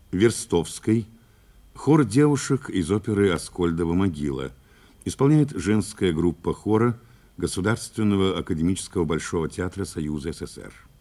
Верстовской. Хор девушек из оперы «Аскольдова могила». Исполняет женская группа хора Государственного академического Большого театра Союза СССР.